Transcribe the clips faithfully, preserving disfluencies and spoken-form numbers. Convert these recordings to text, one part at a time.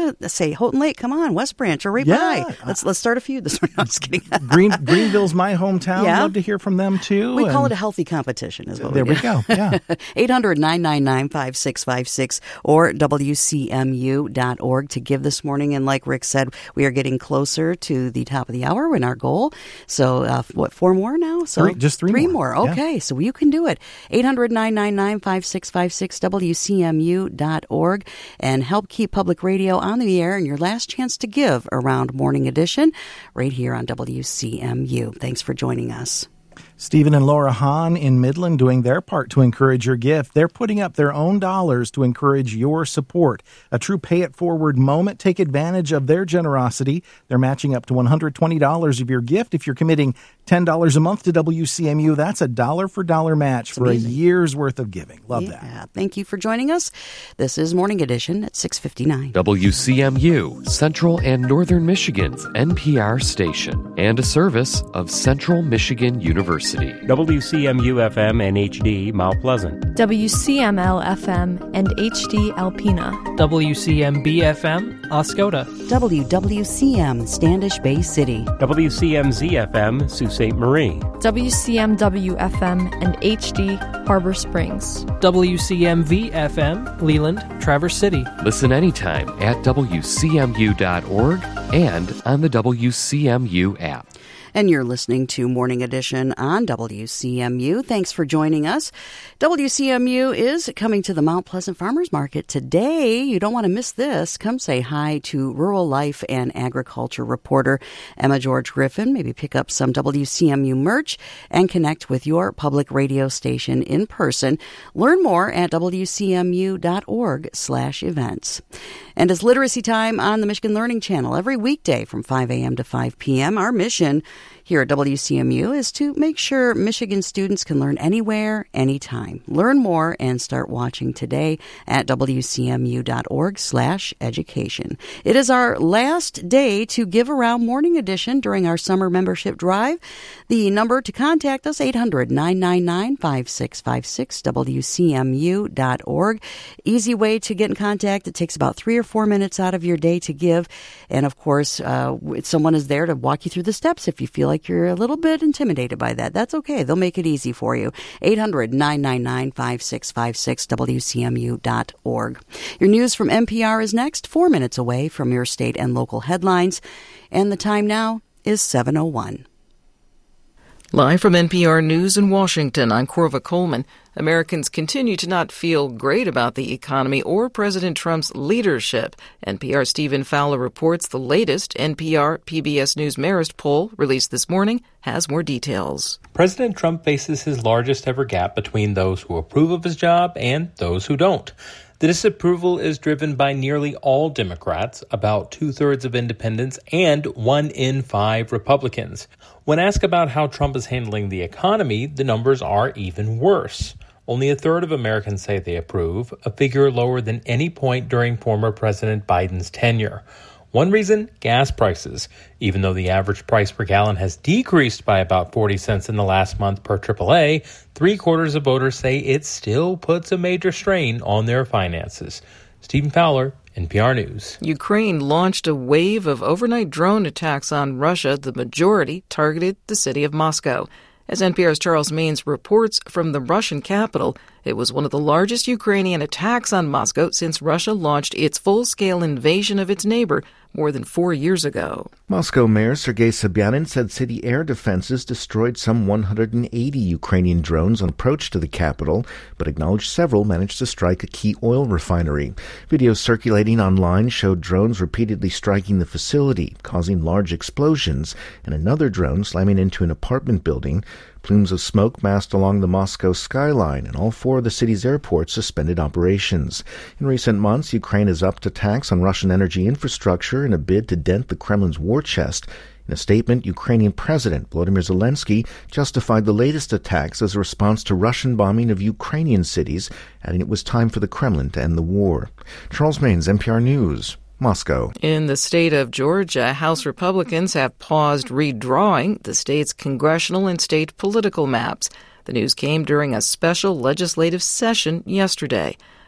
want to say Houghton Lake, come on, West Branch, or right yeah. by. Let's let's start a feud this morning. I'm just kidding. Green, Greenville's my hometown. Yeah. Love to hear from them, too. We and call it a healthy competition is what there we we do. go, yeah. eight hundred, nine nine nine, five six five six or W C M U dot org to give this morning. And like Rick said, we are getting closer to the top of the hour in our goal. So, uh, what, four more now? So three, just three, three more. more. Okay, yeah. So you can do it. eight hundred, nine nine nine, five six five six, W C M U dot org, and help keep public radio on the air and your last chance to give around Morning Edition right here on W C M U. Thanks for joining us. Stephen and Laura Hahn in Midland doing their part to encourage your gift. They're putting up their own dollars to encourage your support. A true pay-it-forward moment. Take advantage of their generosity. They're matching up to one hundred twenty dollars of your gift. If you're committing ten dollars a month to W C M U, that's a dollar-for-dollar match It's for amazing. a year's worth of giving. Love yeah. that. Thank you for joining us. This is Morning Edition at six fifty-nine. W C M U, Central and Northern Michigan's N P R station, and a service of Central Michigan University. W C M U F M and H D Mount Pleasant. W C M L F M and H D Alpena. W C M B F M Oscoda. W W C M Standish Bay City. W C M Z F M Sault Ste. Marie. W C M W F M and H D Harbor Springs. W C M V F M Leland, Traverse City. Listen anytime at W C M U dot org and on the W C M U app. And you're listening to Morning Edition on W C M U. Thanks for joining us. W C M U is coming to the Mount Pleasant Farmers Market today. You don't want to miss this. Come say hi to rural life and agriculture reporter Emma George Griffin. Maybe pick up some W C M U merch and connect with your public radio station in person. Learn more at W C M U dot org slash events. And it's Literacy Time on the Michigan Learning Channel every weekday from five a.m. to five p.m. Our mission here at W C M U is to make sure Michigan students can learn anywhere, anytime. Learn more and start watching today at W C M U dot org slash education. It is our last day to give around Morning Edition during our summer membership drive. The number to contact us, eight hundred, nine nine nine, five six five six, W C M U dot org. Easy way to get in contact. It takes about three or four minutes out of your day to give. And of course, uh, someone is there to walk you through the steps if you feel like you're a little bit intimidated by that. That's okay. They'll make it easy for you. eight hundred, nine nine nine, five six five six, W C M U dot org. Your news from N P R is next, four minutes away from your state and local headlines. And the time now is seven oh one. Live from N P R News in Washington, I'm Corva Coleman. Americans continue to not feel great about the economy or President Trump's leadership. N P R's Stephen Fowler reports the latest N P R P B S News Marist poll, released this morning, has more details. President Trump faces his largest ever gap between those who approve of his job and those who don't. The disapproval is driven by nearly all Democrats, about two-thirds of independents, and one in five Republicans. When asked about how Trump is handling the economy, the numbers are even worse. Only a third of Americans say they approve, a figure lower than any point during former President Biden's tenure. One reason, gas prices. Even though the average price per gallon has decreased by about forty cents in the last month per triple A, three-quarters of voters say it still puts a major strain on their finances. Stephen Fowler, N P R News. Ukraine launched a wave of overnight drone attacks on Russia. The majority targeted the city of Moscow. As N P R's Charles Maines reports from the Russian capital, it was one of the largest Ukrainian attacks on Moscow since Russia launched its full-scale invasion of its neighbor more than four years ago. Moscow Mayor Sergei Sobyanin said city air defenses destroyed some one hundred eighty Ukrainian drones on approach to the capital, but acknowledged several managed to strike a key oil refinery. Videos circulating online showed drones repeatedly striking the facility, causing large explosions, and another drone slamming into an apartment building. Plumes of smoke massed along the Moscow skyline, and all four of the city's airports suspended operations. In recent months, Ukraine has upped attacks on Russian energy infrastructure in a bid to dent the Kremlin's war chest. In a statement, Ukrainian President Volodymyr Zelensky justified the latest attacks as a response to Russian bombing of Ukrainian cities, adding it was time for the Kremlin to end the war. Charles Maines, N P R News. Moscow. In the state of Georgia, House Republicans have paused redrawing the state's congressional and state political maps. The news came during a special legislative session yesterday.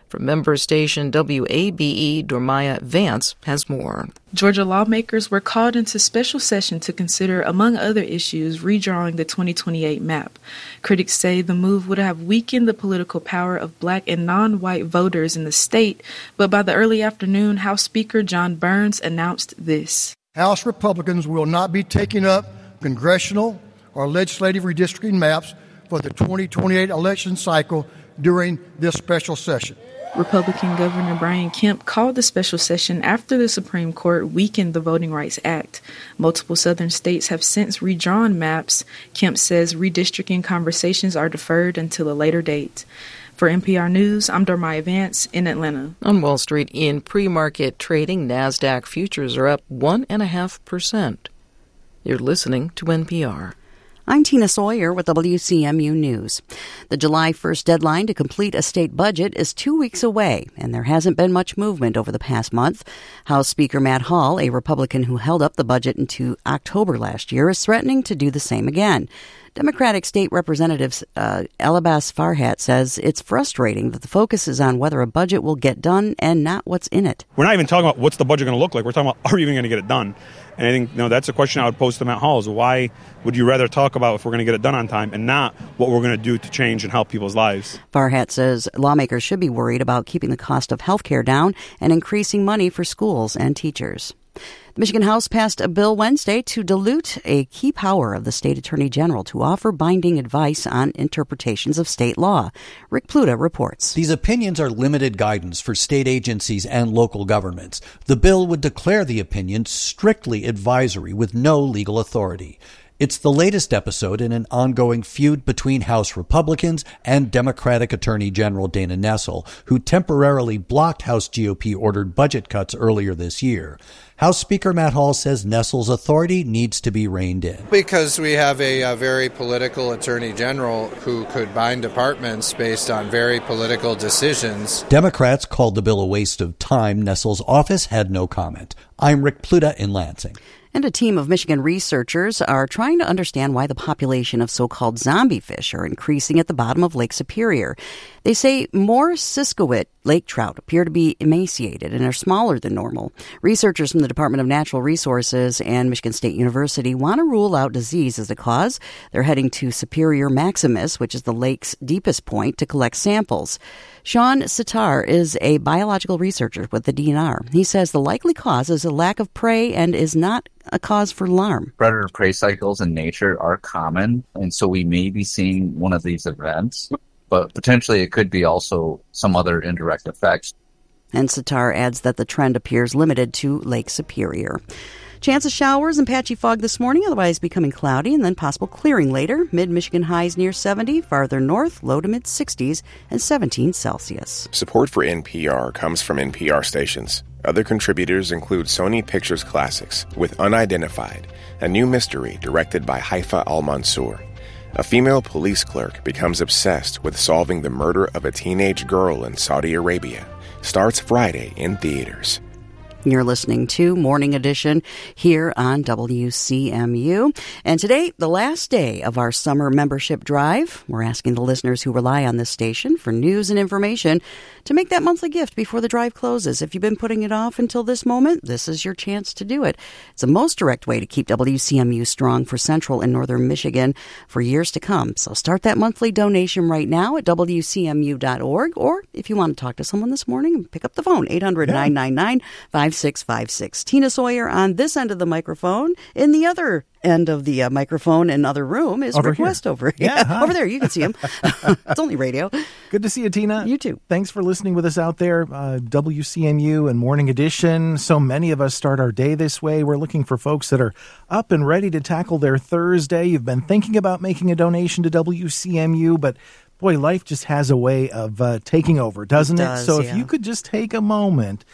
From member station W A B E, Dormaya Vance has more. Georgia lawmakers were called into special session to consider, among other issues, redrawing the twenty twenty-eight map. Critics say the move would have weakened the political power of black and non-white voters in the state, but by the early afternoon, House Speaker John Burns announced this. House Republicans will not be taking up congressional or legislative redistricting maps for the twenty twenty-eight election cycle during this special session. Republican Governor Brian Kemp called the special session after the Supreme Court weakened the Voting Rights Act. Multiple southern states have since redrawn maps. Kemp says redistricting conversations are deferred until a later date. For N P R News, I'm Dormaya Vance in Atlanta. On Wall Street, in pre-market trading, NASDAQ futures are up one point five percent. You're listening to N P R. I'm Tina Sawyer with W C M U News. The July first deadline to complete a state budget is two weeks away, and there hasn't been much movement over the past month. House Speaker Matt Hall, a Republican who held up the budget into October last year, is threatening to do the same again. Democratic State Representative uh, Elabaz Farhat says it's frustrating that the focus is on whether a budget will get done and not what's in it. We're not even talking about what's the budget going to look like. We're talking about, are we even going to get it done? And I think, you know, that's a question I would pose to Matt Hall is why would you rather talk about if we're going to get it done on time and not what we're going to do to change and help people's lives? Farhat says lawmakers should be worried about keeping the cost of health care down and increasing money for schools and teachers. The Michigan House passed a bill Wednesday to dilute a key power of the state attorney general to offer binding advice on interpretations of state law. Rick Pluta reports. These opinions are limited guidance for state agencies and local governments. The bill would declare the opinion strictly advisory with no legal authority. It's the latest episode in an ongoing feud between House Republicans and Democratic Attorney General Dana Nessel, who temporarily blocked House G O P-ordered budget cuts earlier this year. House Speaker Matt Hall says Nessel's authority needs to be reined in. Because we have a, a very political attorney general who could bind departments based on very political decisions. Democrats called the bill a waste of time. Nessel's office had no comment. I'm Rick Pluta in Lansing. And a team of Michigan researchers are trying to understand why the population of so-called zombie fish are increasing at the bottom of Lake Superior. They say more Siskiwit lake trout appear to be emaciated and are smaller than normal. Researchers from the Department of Natural Resources and Michigan State University want to rule out disease as the cause. They're heading to Superior Maximus, which is the lake's deepest point, to collect samples. Sean Sitar is a biological researcher with the D N R. He says the likely cause is a lack of prey and is not a cause for alarm. Predator-prey cycles in nature are common, and so we may be seeing one of these events, but potentially it could be also some other indirect effects. And Sitar adds that the trend appears limited to Lake Superior. Chance of showers and patchy fog this morning, otherwise becoming cloudy, and then possible clearing later. Mid-Michigan highs near seventy, farther north, low to mid-sixties, and seventeen Celsius. Support for N P R comes from N P R stations. Other contributors include Sony Pictures Classics with Unidentified, a new mystery directed by Haifa Al-Mansour. A female police clerk becomes obsessed with solving the murder of a teenage girl in Saudi Arabia. Starts Friday in theaters. You're listening to Morning Edition here on W C M U. And today, the last day of our summer membership drive. We're asking the listeners who rely on this station for news and information to make that monthly gift before the drive closes. If you've been putting it off until this moment, this is your chance to do it. It's the most direct way to keep W C M U strong for Central and Northern Michigan for years to come. So start that monthly donation right now at W C M U dot org. Or if you want to talk to someone this morning, pick up the phone, eight hundred, nine nine nine, five six five six. Tina Sawyer on this end of the microphone. In the other end of the uh, microphone and other room is over Rick here. West over yeah, yeah, over there. You can see him. It's only radio. Good to see you, Tina. You too. Thanks for listening with us out there. Uh, W C M U and Morning Edition. So many of us start our day this way. We're looking for folks that are up and ready to tackle their Thursday. You've been thinking about making a donation to W C M U, but boy, life just has a way of uh, taking over, doesn't it? it? Does, so yeah. if you could just take a moment,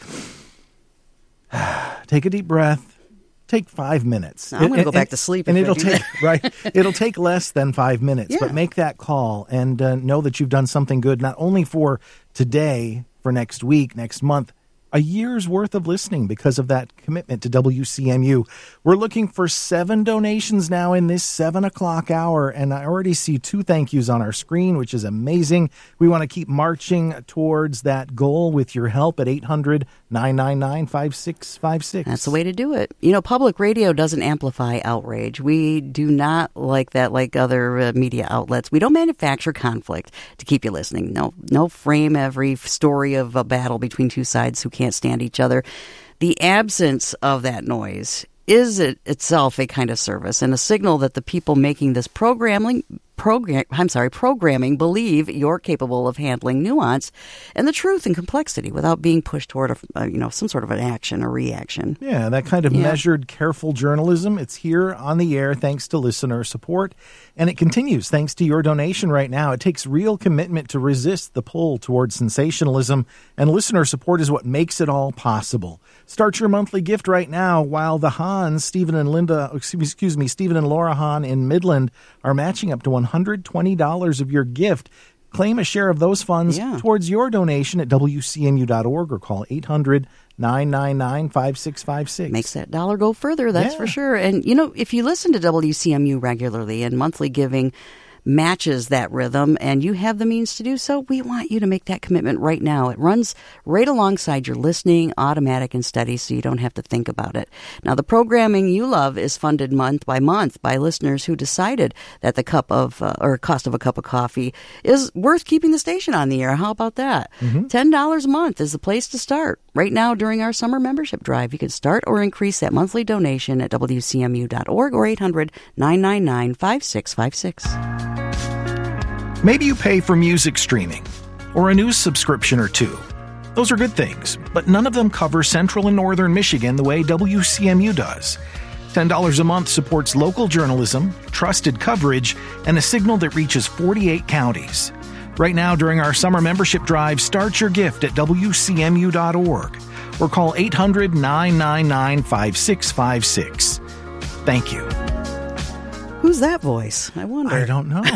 take a deep breath. Take five minutes. I'm going to go back to sleep. And if it'll I do take that. right. It'll take less than five minutes. Yeah. But make that call and uh, know that you've done something good, not only for today, for next week, next month, a year's worth of listening because of that commitment to W C M U. We're looking for seven donations now in this seven o'clock hour, and I already see two thank yous on our screen, which is amazing. We want to keep marching towards that goal with your help at eight hundred, nine nine nine, five six five six. That's the way to do it. You know, public radio doesn't amplify outrage. We do not like that like other uh, media outlets. We don't manufacture conflict to keep you listening. No, no frame every story of a battle between two sides who can't stand each other. The absence of that noise is it itself a kind of service and a signal that the people making this programming program I'm sorry programming believe you're capable of handling nuance and the truth and complexity without being pushed toward a, uh, you know some sort of an action or reaction. Yeah, that kind of yeah. measured, careful journalism. It's here on the air thanks to listener support, and it continues thanks to your donation right now. It takes real commitment to resist the pull towards sensationalism, and listener support is what makes it all possible. Start your monthly gift right now while the Hans, Stephen and Linda, excuse me, Stephen and Laura Hahn in Midland are matching up to one hundred twenty dollars of your gift. Claim a share of those funds yeah. towards your donation at W C M U dot org or call eight hundred, nine nine nine, five six five six. Makes that dollar go further, that's yeah. for sure. And, you know, if you listen to W C M U regularly and monthly giving matches that rhythm and you have the means to do so, we want you to make that commitment right now. It runs right alongside your listening, automatic and steady, so you don't have to think about it. Now, the programming you love is funded month by month by listeners who decided that the cup of uh, or cost of a cup of coffee is worth keeping the station on the air. How about that? Mm-hmm. ten dollars a month is the place to start. Right now, during our summer membership drive, you can start or increase that monthly donation at W C M U dot org or eight hundred, nine nine nine, five six five six. Maybe you pay for music streaming or a news subscription or two. Those are good things, but none of them cover Central and Northern Michigan the way W C M U does. ten dollars a month supports local journalism, trusted coverage, and a signal that reaches forty-eight counties. Right now, during our summer membership drive, start your gift at W C M U dot org or call eight hundred, nine nine nine, five six five six. Thank you. Who's that voice? I wonder. I don't know.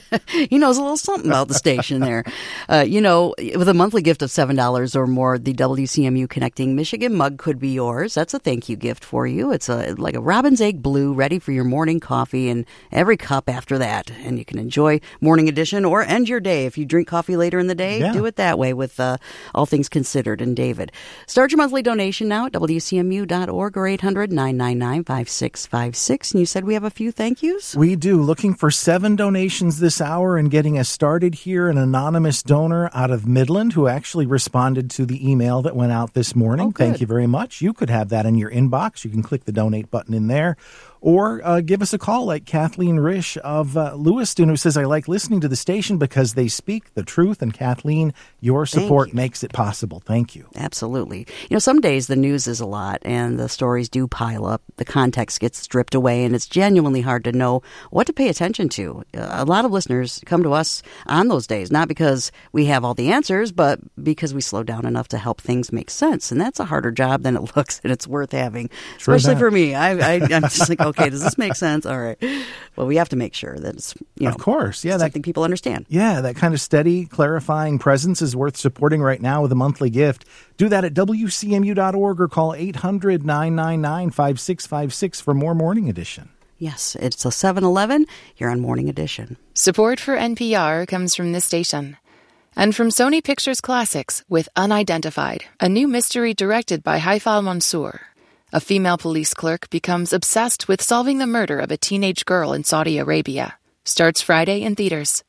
He knows a little something about the station there. Uh, you know, with a monthly gift of seven dollars or more, the W C M U Connecting Michigan mug could be yours. That's a thank you gift for you. It's a like a robin's egg blue, ready for your morning coffee and every cup after that. And you can enjoy Morning Edition or end your day. If you drink coffee later in the day, yeah. do it that way with uh, All Things Considered and David. Start your monthly donation now at W C M U dot org or eight hundred, nine nine nine, five six five six. And you said we have a few thank yous? We do. Looking for seven donations this hour and getting us started here. An anonymous donor out of Midland who actually responded to the email that went out this morning. Oh, Thank you very much. You could have that in your inbox. You can click the donate button in there. Or uh, give us a call like Kathleen Risch of uh, Lewiston, who says, I like listening to the station because they speak the truth. And Kathleen, your support you. makes it possible. Thank you. Absolutely. You know, some days the news is a lot and the stories do pile up. The context gets stripped away and it's genuinely hard to know what to pay attention to. Uh, a lot of listeners come to us on those days, not because we have all the answers, but because we slow down enough to help things make sense. And that's a harder job than it looks, and it's worth having, True especially that. for me. I, I, I'm just like, okay, does this make sense? All right. Well, we have to make sure that it's, you know, of course, yeah, something that, people understand. Yeah, that kind of steady, clarifying presence is worth supporting right now with a monthly gift. Do that at W C M U dot org or call eight hundred, nine nine nine, five six five six for more Morning Edition. Yes, it's a seven eleven here on Morning Edition. Support for N P R comes from this station. And from Sony Pictures Classics with Unidentified, a new mystery directed by Haifa al-Mansour. A female police clerk becomes obsessed with solving the murder of a teenage girl in Saudi Arabia. Starts Friday in theaters.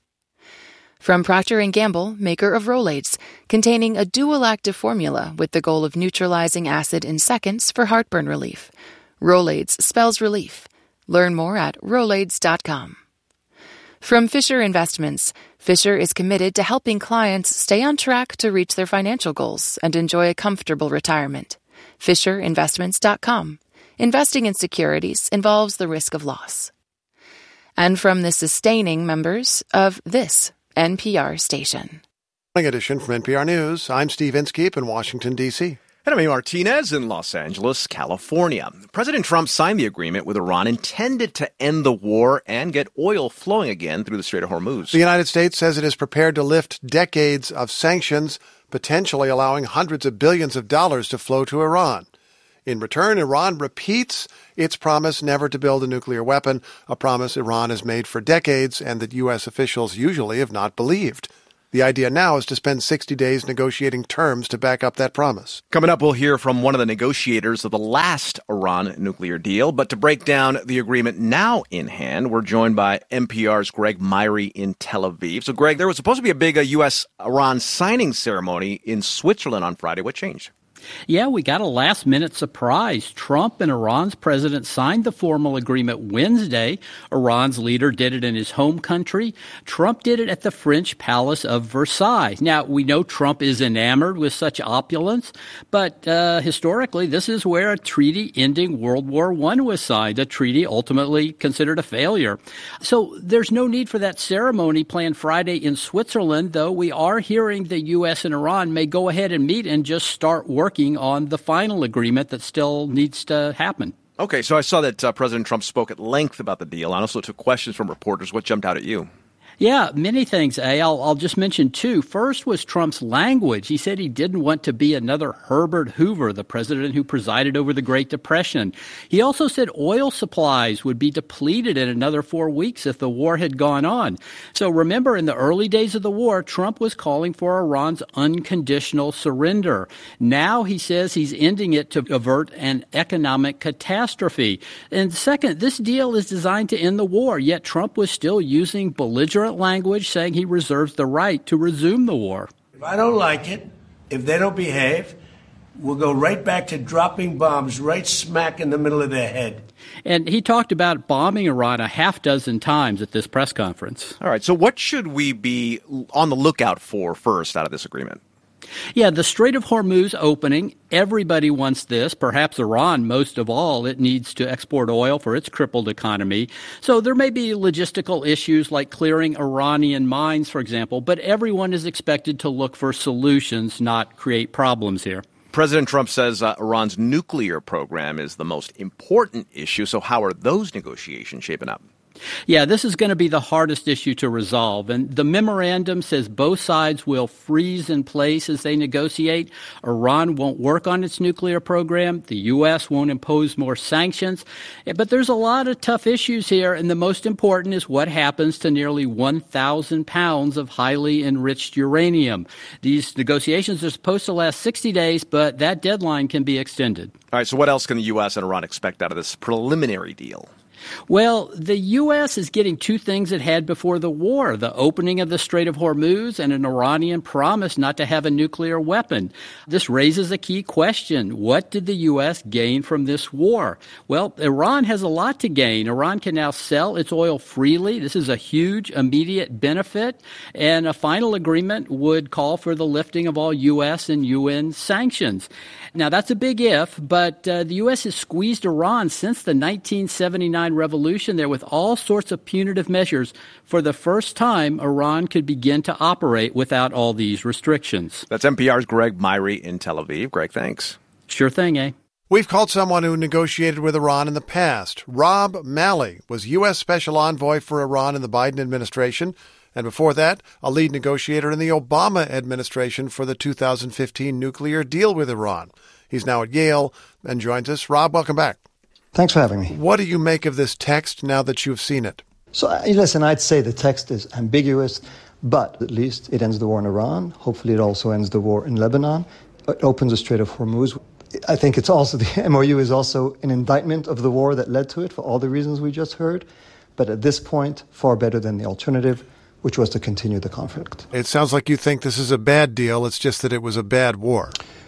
From Procter and Gamble, maker of Rolaids, containing a dual-active formula with the goal of neutralizing acid in seconds for heartburn relief. Rolaids spells relief. Learn more at rolaids dot com. From Fisher Investments, Fisher is committed to helping clients stay on track to reach their financial goals and enjoy a comfortable retirement. Fisher Investments dot com. Investing in securities involves the risk of loss. And from the sustaining members of this N P R station. Morning Edition from N P R News. I'm Steve Inskeep in Washington, D C And I'm Amy Martinez in Los Angeles, California. President Trump signed the agreement with Iran intended to end the war and get oil flowing again through the Strait of Hormuz. The United States says it is prepared to lift decades of sanctions, potentially allowing hundreds of billions of dollars to flow to Iran. In return, Iran repeats its promise never to build a nuclear weapon, a promise Iran has made for decades and that U S officials usually have not believed. The idea now is to spend sixty days negotiating terms to back up that promise. Coming up, we'll hear from one of the negotiators of the last Iran nuclear deal. But to break down the agreement now in hand, we're joined by N P R's Greg Myrie in Tel Aviv. So, Greg, there was supposed to be a big U S Iran signing ceremony in Switzerland on Friday. What changed? Yeah, we got a last-minute surprise. Trump and Iran's president signed the formal agreement Wednesday. Iran's leader did it in his home country. Trump did it at the French Palace of Versailles. Now, we know Trump is enamored with such opulence, but uh, historically, this is where a treaty ending World War One was signed, a treaty ultimately considered a failure. So there's no need for that ceremony planned Friday in Switzerland, though we are hearing the U S and Iran may go ahead and meet and just start working on the final agreement that still needs to happen. Okay, so I saw that uh, President Trump spoke at length about the deal. I also took questions from reporters. What jumped out at you? Yeah, many things, A. I'll, I'll just mention two. First was Trump's language. He said he didn't want to be another Herbert Hoover, the president who presided over the Great Depression. He also said oil supplies would be depleted in another four weeks if the war had gone on. So remember, in the early days of the war, Trump was calling for Iran's unconditional surrender. Now he says he's ending it to avert an economic catastrophe. And second, this deal is designed to end the war, yet Trump was still using belligerent language, saying he reserves the right to resume the war. If I don't like it, if they don't behave, we'll go right back to dropping bombs right smack in the middle of their head. And he talked about bombing Iran a half dozen times at this press conference. All right, so what should we be on the lookout for first out of this agreement? Yeah, the Strait of Hormuz opening, everybody wants this, perhaps Iran most of all. It needs to export oil for its crippled economy. So there may be logistical issues like clearing Iranian mines, for example, but everyone is expected to look for solutions, not create problems here. President Trump says uh, Iran's nuclear program is the most important issue. So how are those negotiations shaping up? Yeah, this is going to be the hardest issue to resolve. And the memorandum says both sides will freeze in place as they negotiate. Iran won't work on its nuclear program. The U S won't impose more sanctions. But there's a lot of tough issues here. And the most important is what happens to nearly one thousand pounds of highly enriched uranium. These negotiations are supposed to last sixty days, but that deadline can be extended. All right, so what else can the U S and Iran expect out of this preliminary deal? Well, the U S is getting two things it had before the war, the opening of the Strait of Hormuz and an Iranian promise not to have a nuclear weapon. This raises a key question. What did the U S gain from this war? Well, Iran has a lot to gain. Iran can now sell its oil freely. This is a huge immediate benefit. And a final agreement would call for the lifting of all U S and U N sanctions. Now, that's a big if, but uh, the U S has squeezed Iran since the nineteen seventy-nine revolution there with all sorts of punitive measures. For the first time, Iran could begin to operate without all these restrictions. That's N P R's Greg Myrie in Tel Aviv. Greg, thanks. Sure thing, eh? We've called someone who negotiated with Iran in the past. Rob Malley was U S Special Envoy for Iran in the Biden administration, and before that, a lead negotiator in the Obama administration for the two thousand fifteen nuclear deal with Iran. He's now at Yale and joins us. Rob, welcome back. Thanks for having me. What do you make of this text now that you've seen it? So, uh, listen, I'd say the text is ambiguous, but at least it ends the war in Iran. Hopefully it also ends the war in Lebanon. It opens the Strait of Hormuz. I think it's also, the M O U is also an indictment of the war that led to it for all the reasons we just heard. But at this point, far better than the alternative, which was to continue the conflict. It sounds like you think this is a bad deal. It's just that it was a bad war.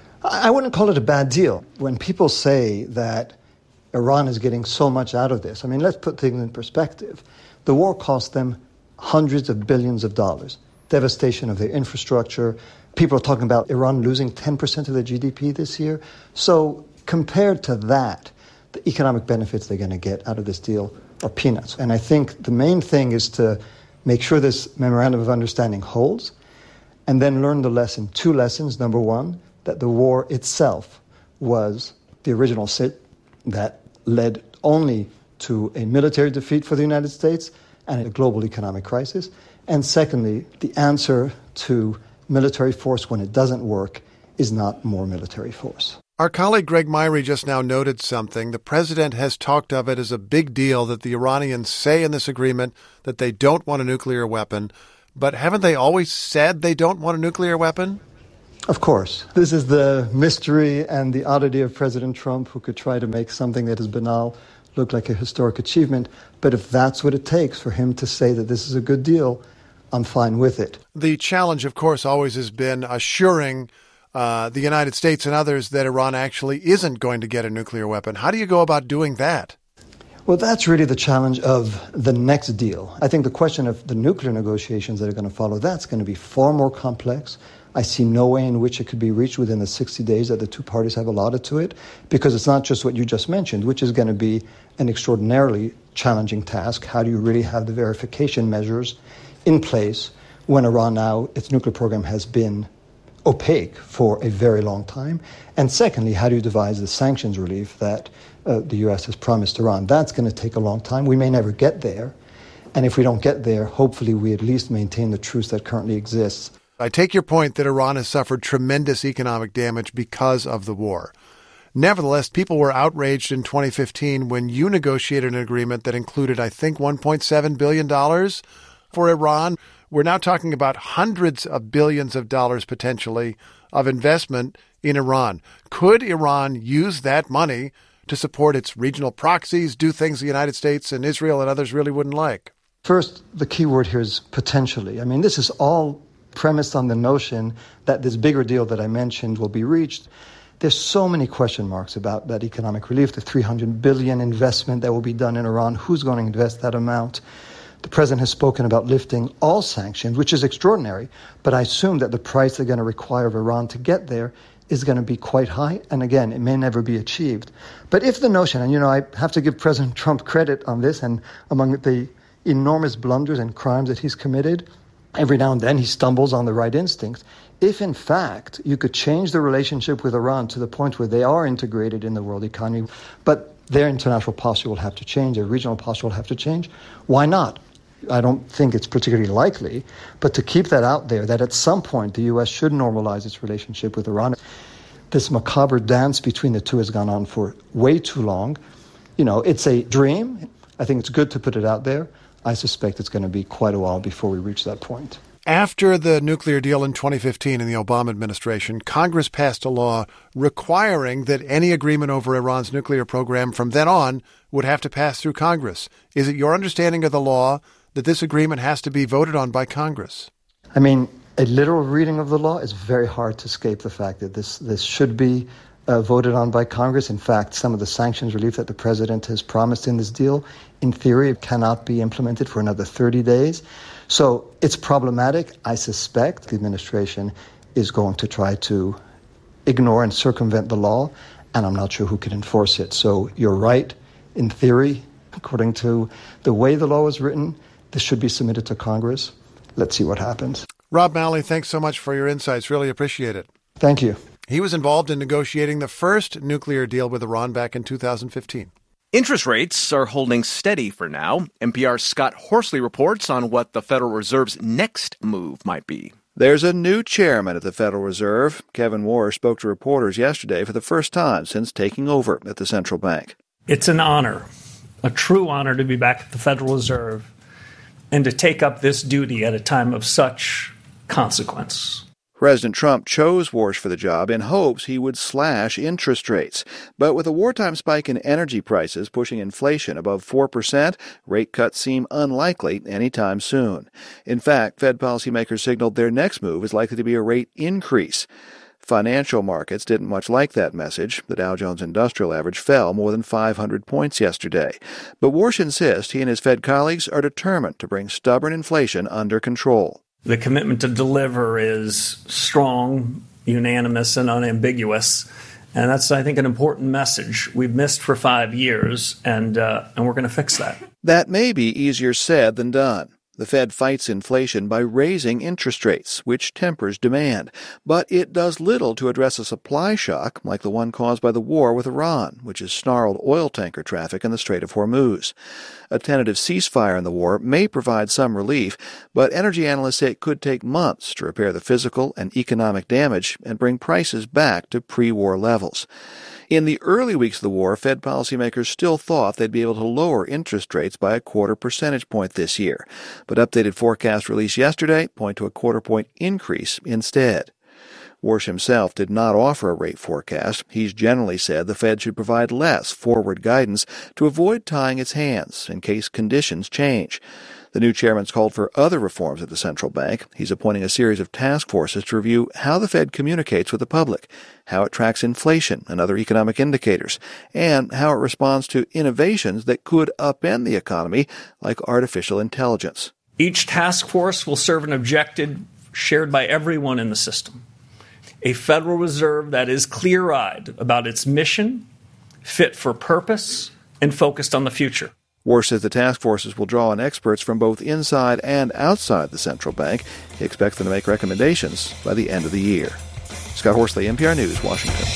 I wouldn't call it a bad deal. When people say that Iran is getting so much out of this, I mean, let's put things in perspective. The war cost them hundreds of billions of dollars, devastation of their infrastructure. People are talking about Iran losing ten percent of their G D P this year. So compared to that, the economic benefits they're going to get out of this deal are peanuts. And I think the main thing is to make sure this memorandum of understanding holds, and then learn the lesson. Two lessons. Number one, that the war itself was the original sin that led only to a military defeat for the United States and a global economic crisis. And secondly, the answer to military force, when it doesn't work, is not more military force. Our colleague Greg Myrie just now noted something. The president has talked of it as a big deal that the Iranians say in this agreement that they don't want a nuclear weapon. But haven't they always said they don't want a nuclear weapon? Of course. This is the mystery and the oddity of President Trump, who could try to make something that is banal look like a historic achievement. But if that's what it takes for him to say that this is a good deal, I'm fine with it. The challenge, of course, always has been assuring uh, the United States and others that Iran actually isn't going to get a nuclear weapon. How do you go about doing that? Well, that's really the challenge of the next deal. I think the question of the nuclear negotiations that are going to follow, that's going to be far more complex. I see no way in which it could be reached within the sixty days that the two parties have allotted to it, because it's not just what you just mentioned, which is going to be an extraordinarily challenging task. How do you really have the verification measures in place when Iran now, its nuclear program has been opaque for a very long time? And secondly, how do you devise the sanctions relief that uh, the U S has promised Iran? That's going to take a long time. We may never get there. And if we don't get there, hopefully we at least maintain the truce that currently exists. I take your point that Iran has suffered tremendous economic damage because of the war. Nevertheless, people were outraged in twenty fifteen when you negotiated an agreement that included, I think, one point seven billion dollars for Iran. We're now talking about hundreds of billions of dollars potentially of investment in Iran. Could Iran use that money to support its regional proxies, do things the United States and Israel and others really wouldn't like? First, the key word here is potentially. I mean, this is all premised on the notion that this bigger deal that I mentioned will be reached. There's so many question marks about that economic relief, the three hundred billion dollars investment that will be done in Iran. Who's going to invest that amount? The president has spoken about lifting all sanctions, which is extraordinary, but I assume that the price they're going to require of Iran to get there is going to be quite high, and again, it may never be achieved. But if the notion, and you know, I have to give President Trump credit on this, and among the enormous blunders and crimes that he's committed, every now and then he stumbles on the right instinct. If, in fact, you could change the relationship with Iran to the point where they are integrated in the world economy, but their international posture will have to change, their regional posture will have to change, why not? I don't think it's particularly likely, but to keep that out there, that at some point the U S should normalize its relationship with Iran. This macabre dance between the two has gone on for way too long. You know, it's a dream. I think it's good to put it out there. I suspect it's going to be quite a while before we reach that point. After the nuclear deal in twenty fifteen in the Obama administration, Congress passed a law requiring that any agreement over Iran's nuclear program from then on would have to pass through Congress. Is it your understanding of the law that this agreement has to be voted on by Congress? I mean, a literal reading of the law is very hard to escape the fact that this, this should be uh, voted on by Congress. In fact, some of the sanctions relief that the president has promised in this deal, in theory, cannot be implemented for another thirty days. So it's problematic. I suspect the administration is going to try to ignore and circumvent the law, and I'm not sure who can enforce it. So you're right. In theory, according to the way the law is written, this should be submitted to Congress. Let's see what happens. Rob Malley, thanks so much for your insights. Really appreciate it. Thank you. He was involved in negotiating the first nuclear deal with Iran back in two thousand fifteen. Interest rates are holding steady for now. N P R's Scott Horsley reports on what the Federal Reserve's next move might be. There's a new chairman at the Federal Reserve. Kevin Warsh spoke to reporters yesterday for the first time since taking over at the central bank. It's an honor, a true honor to be back at the Federal Reserve and to take up this duty at a time of such consequence. President Trump chose Warsh for the job in hopes he would slash interest rates. But with a wartime spike in energy prices pushing inflation above four percent, rate cuts seem unlikely anytime soon. In fact, Fed policymakers signaled their next move is likely to be a rate increase. Financial markets didn't much like that message. The Dow Jones Industrial Average fell more than five hundred points yesterday. But Warsh insists he and his Fed colleagues are determined to bring stubborn inflation under control. The commitment to deliver is strong, unanimous, and unambiguous. And that's, I think, an important message. We've missed for five years, and uh, and we're going to fix that. That may be easier said than done. The Fed fights inflation by raising interest rates, which tempers demand. But it does little to address a supply shock like the one caused by the war with Iran, which has snarled oil tanker traffic in the Strait of Hormuz. A tentative ceasefire in the war may provide some relief, but energy analysts say it could take months to repair the physical and economic damage and bring prices back to pre-war levels. In the early weeks of the war, Fed policymakers still thought they'd be able to lower interest rates by a quarter percentage point this year, but updated forecasts released yesterday point to a quarter point increase instead. Warsh himself did not offer a rate forecast. He's generally said the Fed should provide less forward guidance to avoid tying its hands in case conditions change. The new chairman's called for other reforms at the central bank. He's appointing a series of task forces to review how the Fed communicates with the public, how it tracks inflation and other economic indicators, and how it responds to innovations that could upend the economy, like artificial intelligence. Each task force will serve an objective shared by everyone in the system. A Federal Reserve that is clear-eyed about its mission, fit for purpose, and focused on the future. Warsh says the task forces will draw on experts from both inside and outside the central bank. He expects them to make recommendations by the end of the year. Scott Horsley, N P R News, Washington.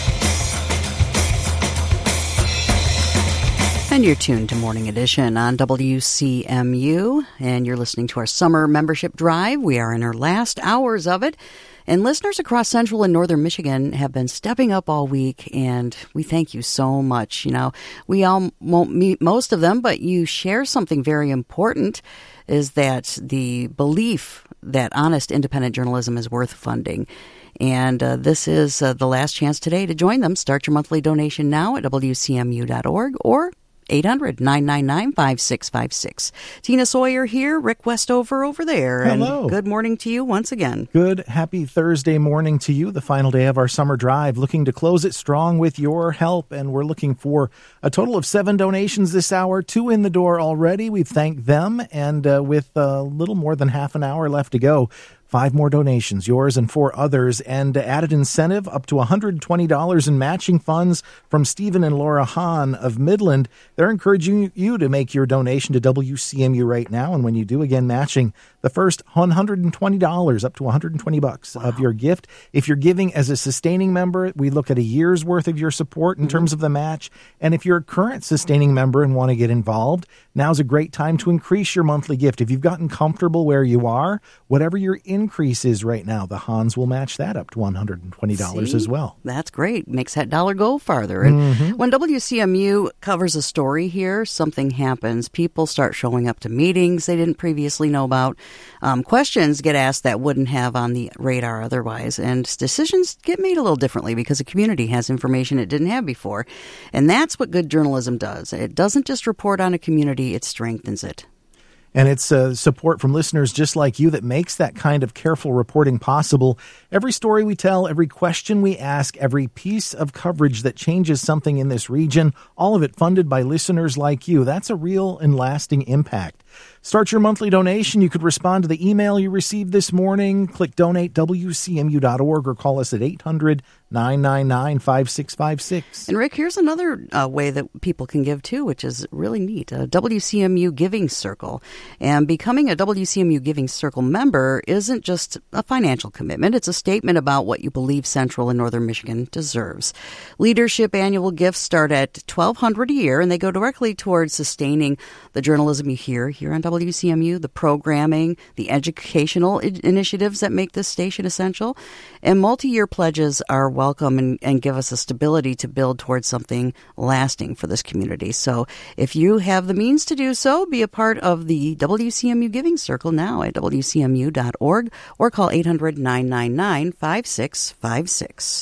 And you're tuned to Morning Edition on W C M U, and you're listening to our summer membership drive. We are in our last hours of it. And listeners across central and northern Michigan have been stepping up all week, and we thank you so much. You know, we all won't meet most of them, but you share something very important, is that the belief that honest, independent journalism is worth funding. And uh, this is uh, the last chance today to join them. Start your monthly donation now at W C M U dot org or eight hundred, nine nine nine, five six five six. Tina Sawyer here, Rick Westover over there. Hello. And good morning to you once again. Good, happy Thursday morning to you, the final day of our summer drive. Looking to close it strong with your help, and we're looking for a total of seven donations this hour, two in the door already. We've thanked them, and uh, with a little more than half an hour left to go, five more donations, yours and four others, and added incentive up to one hundred twenty dollars in matching funds from Stephen and Laura Hahn of Midland. They're encouraging you to make your donation to W C M U right now, and when you do, again, matching the first one hundred twenty dollars up to one hundred twenty bucks wow. of your gift. If you're giving as a sustaining member, we look at a year's worth of your support in mm-hmm. terms of the match. And if you're a current sustaining member and want to get involved, now's a great time to increase your monthly gift. If you've gotten comfortable where you are, whatever your increase is right now, the Hans will match that up to one hundred twenty dollars See? as well. That's great. Makes that dollar go farther. And mm-hmm. when W C M U covers a story here, something happens. People start showing up to meetings they didn't previously know about. Um, questions get asked that wouldn't have on the radar otherwise. And decisions get made a little differently because the community has information it didn't have before. And that's what good journalism does. It doesn't just report on a community, it strengthens it. And it's uh, support from listeners just like you that makes that kind of careful reporting possible. Every story we tell, every question we ask, every piece of coverage that changes something in this region, all of it funded by listeners like you. That's a real and lasting impact. Start your monthly donation. You could respond to the email you received this morning. Click donate W C M U dot org or call us at eight hundred, nine nine nine, five six five six. And Rick, here's another uh, way that people can give too, which is really neat. A W C M U Giving Circle. And becoming a W C M U Giving Circle member isn't just a financial commitment. It's a statement about what you believe Central and Northern Michigan deserves. Leadership annual gifts start at twelve hundred dollars a year, and they go directly towards sustaining the journalism you hear here on W C M U, the programming, the educational I- initiatives that make this station essential. And multi-year pledges are welcome and, and give us a stability to build towards something lasting for this community. So if you have the means to do so, be a part of the W C M U Giving Circle now at W C M U dot org or call eight hundred, nine nine nine, five six five six.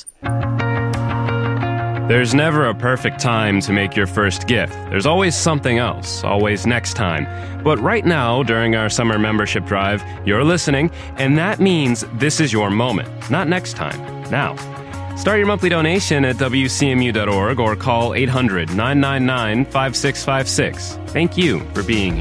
There's never a perfect time to make your first gift. There's always something else, always next time. But right now, during our summer membership drive, you're listening, and that means this is your moment, not next time, now. Start your monthly donation at W C M U dot org or call eight hundred, nine nine nine, five six five six. Thank you for being here.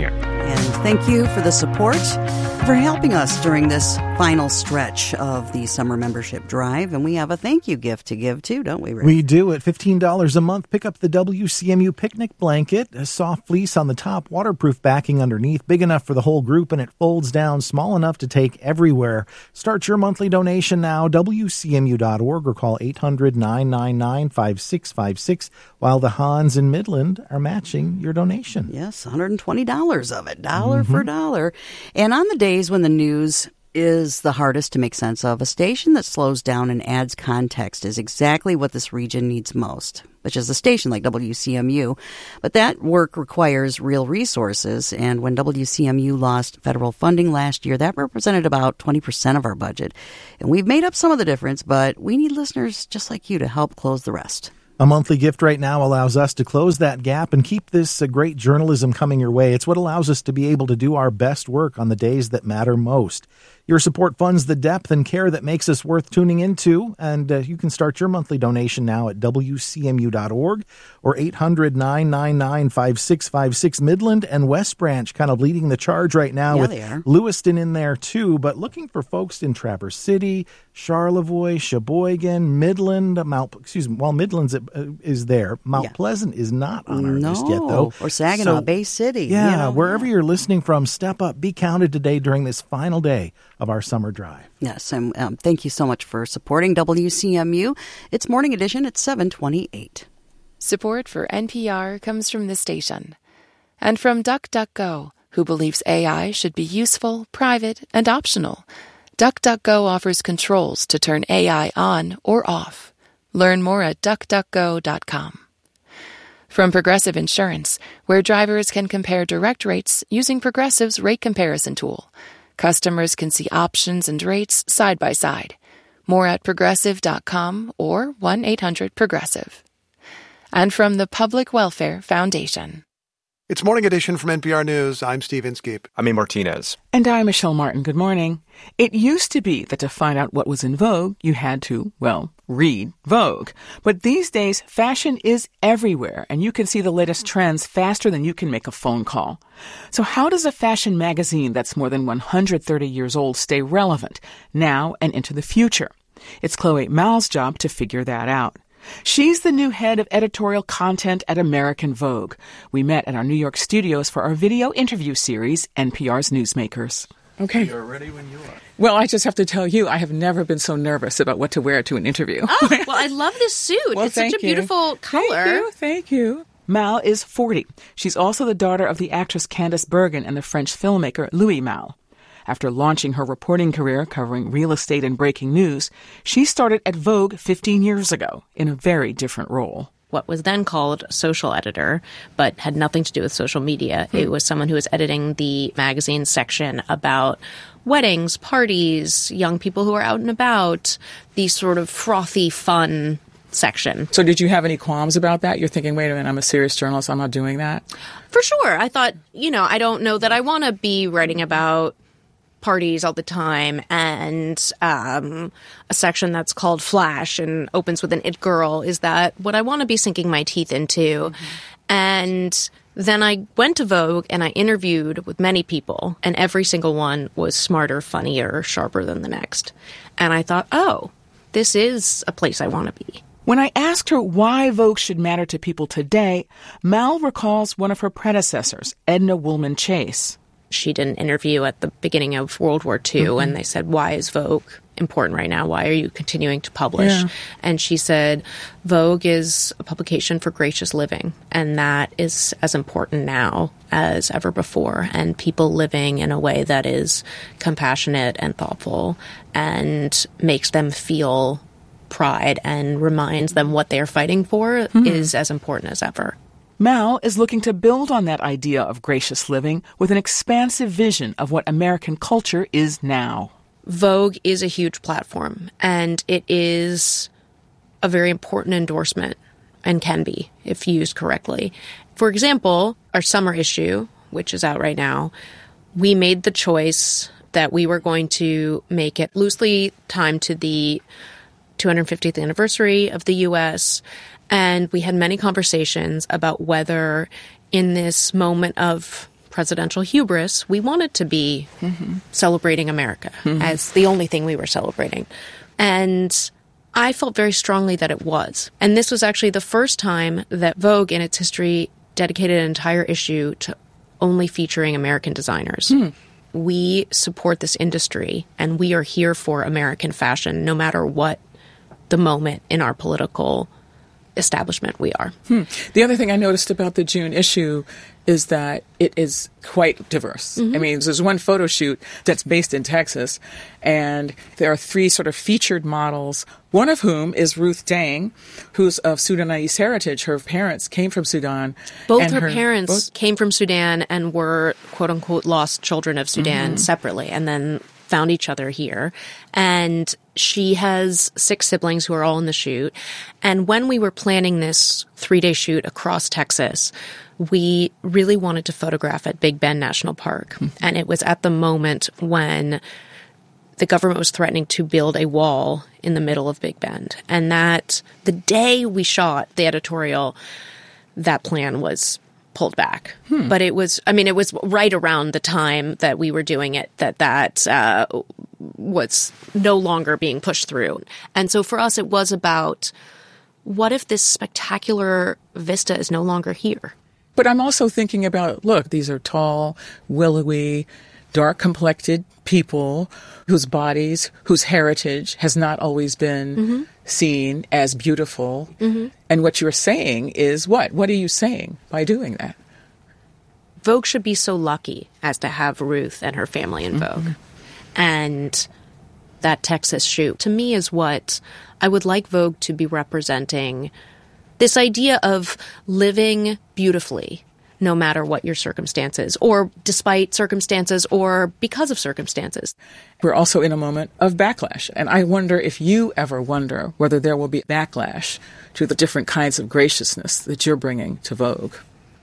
And thank you for the support, for helping us during this final stretch of the summer membership drive. And we have a thank you gift to give too, don't we, Rick? We do. At fifteen dollars a month, pick up the W C M U picnic blanket, a soft fleece on the top, waterproof backing underneath, big enough for the whole group, and it folds down small enough to take everywhere. Start your monthly donation now, W C M U dot org, or call eight hundred, nine nine nine, five six five six, while the Hans in Midland are matching your donation. Yes, one hundred twenty dollars of it, dollar Mm-hmm. for dollar. And on the days when the news is the hardest to make sense of, a station that slows down and adds context is exactly what this region needs most, which is a station like W C M U. But that work requires real resources, and when W C M U lost federal funding last year, that represented about twenty percent of our budget. And we've made up some of the difference, but we need listeners just like you to help close the rest. A monthly gift right now allows us to close that gap and keep this uh, great journalism coming your way. It's what allows us to be able to do our best work on the days that matter most. Your support funds the depth and care that makes us worth tuning into, and uh, you can start your monthly donation now at W C M U dot org or eight hundred, nine nine nine, five six five six. Midland and West Branch kind of leading the charge right now, Yeah, with they are. Lewiston in there too, but looking for folks in Traverse City, Charlevoix, Sheboygan, Midland, Mount, excuse me, well, Midland's uh, is there. Mount Yeah. Pleasant is not on our No, list yet, though. or Saginaw, So, Bay City. Yeah, you know, wherever you're listening from, step up, be counted today during this final day of our summer drive. Yes, and um, thank you so much for supporting W C M U. It's Morning Edition at seven twenty-eight. Support for N P R comes from this station and from DuckDuckGo, who believes A I should be useful, private, and optional. DuckDuckGo offers controls to turn A I on or off. Learn more at duck duck go dot com. From Progressive Insurance, where drivers can compare direct rates using Progressive's rate comparison tool. Customers can see options and rates side by side. More at progressive dot com or one eight hundred progressive. And from the Public Welfare Foundation. It's Morning Edition from N P R News. I'm Steve Inskeep. I'm A. Martinez. And I'm Michelle Martin. Good morning. It used to be that to find out what was in vogue, you had to, well, read Vogue. But these days, fashion is everywhere, and you can see the latest trends faster than you can make a phone call. So how does a fashion magazine that's more than one hundred thirty years old stay relevant now and into the future? It's Chloe Mal's job to figure that out. She's the new head of editorial content at American Vogue. We met at our New York studios for our video interview series, N P R's Newsmakers. Okay. You're ready when you are. Well, I just have to tell you, I have never been so nervous about what to wear to an interview. Oh, well, I love this suit. Well, it's such a thank you. beautiful color. Thank you. Thank you. Mal is forty. She's also the daughter of the actress Candice Bergen and the French filmmaker Louis Mal. After launching her reporting career covering real estate and breaking news, she started at Vogue fifteen years ago in a very different role. What was then called social editor, but had nothing to do with social media. Hmm. It was someone who was editing the magazine section about weddings, parties, young people who are out and about, the sort of frothy, fun section. So did you have any qualms about that? You're thinking, wait a minute, I'm a serious journalist, I'm not doing that? For sure. I thought, you know, I don't know that I want to be writing about parties all the time and um, a section that's called Flash and opens with an it girl. Is that what I want to be sinking my teeth into? Mm-hmm. And then I went to Vogue and I interviewed with many people, and every single one was smarter, funnier, sharper than the next. And I thought, oh, this is a place I want to be. When I asked her why Vogue should matter to people today, Mal recalls one of her predecessors, Edna Woolman Chase. She did an interview at the beginning of World War Two, mm-hmm. and they said, why is Vogue important right now? Why are you continuing to publish? Yeah. And she said, Vogue is a publication for gracious living, and that is as important now as ever before. And people living in a way that is compassionate and thoughtful and makes them feel pride and reminds them what they're fighting for mm-hmm. is as important as ever. Mal is looking to build on that idea of gracious living with an expansive vision of what American culture is now. Vogue is a huge platform, and it is a very important endorsement and can be if used correctly. For example, our summer issue, which is out right now, we made the choice that we were going to make it loosely timed to the two hundred fiftieth anniversary of the U S, and we had many conversations about whether in this moment of presidential hubris, we wanted to be mm-hmm. celebrating America mm-hmm. as the only thing we were celebrating. And I felt very strongly that it was. And this was actually the first time that Vogue in its history dedicated an entire issue to only featuring American designers. Mm. We support this industry, and we are here for American fashion, no matter what the moment in our political establishment we are. Hmm. The other thing I noticed about the June issue is that it is quite diverse. Mm-hmm. I mean, there's one photo shoot that's based in Texas, and there are three sort of featured models, one of whom is Ruth Dang, who's of Sudanese heritage. Her parents came from Sudan. Both her, her parents both- came from Sudan and were, quote-unquote, lost children of Sudan mm-hmm. separately, and then found each other here. And she has six siblings who are all in the shoot. And when we were planning this three-day shoot across Texas, we really wanted to photograph at Big Bend National Park. Mm-hmm. And it was at the moment when the government was threatening to build a wall in the middle of Big Bend. And that the day we shot the editorial, that plan was pulled back. Hmm. But it was, I mean, it was right around the time that we were doing it that that uh, was no longer being pushed through. And so for us, it was about, what if this spectacular vista is no longer here? But I'm also thinking about, look, these are tall, willowy, dark-complected people whose bodies, whose heritage has not always been mm-hmm. seen as beautiful. Mm-hmm. And what you're saying is what? What are you saying by doing that? Vogue should be so lucky as to have Ruth and her family in Vogue. Mm-hmm. And that Texas shoot, to me, is what I would like Vogue to be representing. This idea of living beautifully, no matter what your circumstances, or despite circumstances, or because of circumstances. We're also in a moment of backlash. And I wonder if you ever wonder whether there will be backlash to the different kinds of graciousness that you're bringing to Vogue.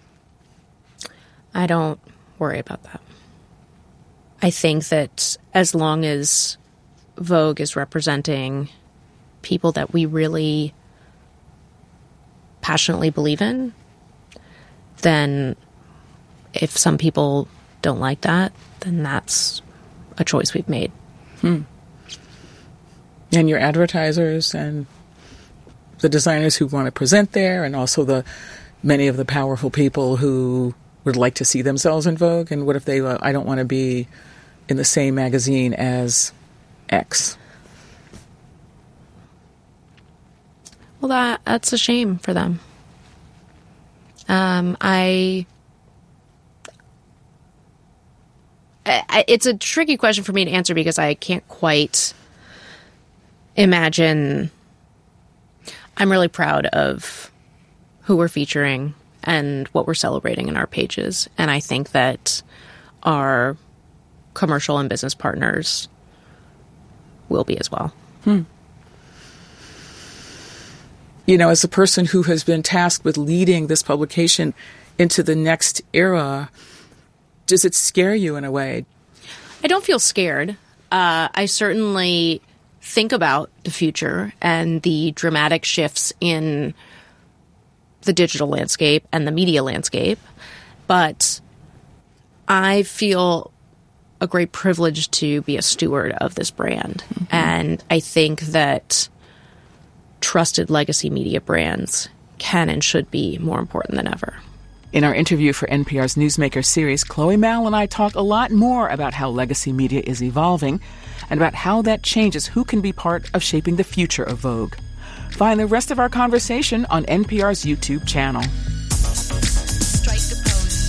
I don't worry about that. I think that as long as Vogue is representing people that we really passionately believe in, then if some people don't like that, then that's a choice we've made. Hmm. And your advertisers and the designers who want to present there, and also the many of the powerful people who would like to see themselves in Vogue, and what if they, uh, I don't want to be in the same magazine as X? Well, that that's a shame for them. Um, I, I, it's a tricky question for me to answer because I can't quite imagine. I'm really proud of who we're featuring and what we're celebrating in our pages. And I think that our commercial and business partners will be as well. Hmm. You know, as a person who has been tasked with leading this publication into the next era, does it scare you in a way? I don't feel scared. Uh, I certainly think about the future and the dramatic shifts in the digital landscape and the media landscape. But I feel a great privilege to be a steward of this brand. Mm-hmm. And I think that trusted legacy media brands can and should be more important than ever. In our interview for N P R's Newsmaker series, Chloe Mal and I talk a lot more about how legacy media is evolving and about how that changes who can be part of shaping the future of Vogue. Find the rest of our conversation on N P R's YouTube channel. Strike the